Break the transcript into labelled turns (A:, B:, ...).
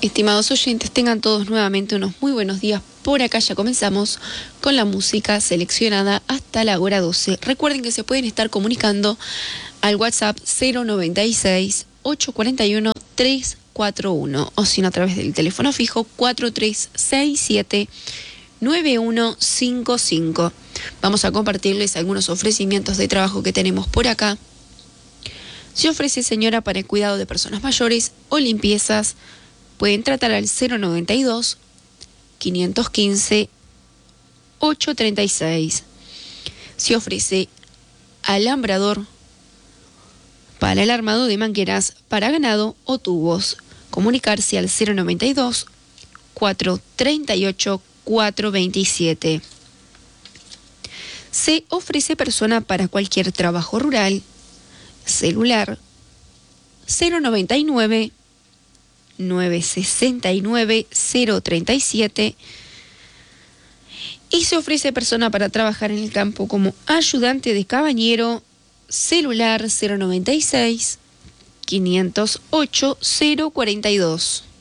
A: Estimados oyentes, tengan todos nuevamente unos muy buenos días. Por acá ya comenzamos con la música seleccionada hasta la hora 12. Recuerden que se pueden estar comunicando al WhatsApp 096-841-341 o si no a través del teléfono fijo 4367-9155. Vamos a compartirles algunos ofrecimientos de trabajo que tenemos por acá. Se ofrece señora para el cuidado de personas mayores o limpiezas. Pueden tratar al 092-515-836. Se ofrece alambrador para el armado de mangueras para ganado o tubos. Comunicarse al 092-438-427. Se ofrece persona para cualquier trabajo rural. Celular 099-969-037 y se ofrece persona para trabajar en el campo como ayudante de cabañero. Celular 096-508-042.